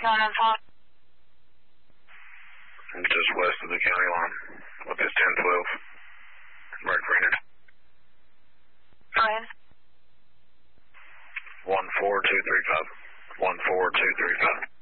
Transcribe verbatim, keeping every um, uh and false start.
nine nine five. Just west of the county line. With this ten twelve. Mark Rainer. Ryan. one four two three five. one four two three five.